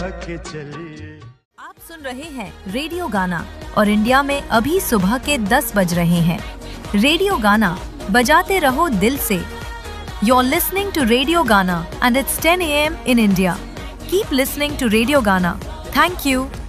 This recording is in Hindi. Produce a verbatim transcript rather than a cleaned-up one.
के चलिए। आप सुन रहे हैं रेडियो गाना और इंडिया में अभी सुबह के दस बज रहे हैं। रेडियो गाना बजाते रहो दिल से। You're listening to Radio Gana and it's ten a m in India. Keep listening to Radio Gana. Thank you.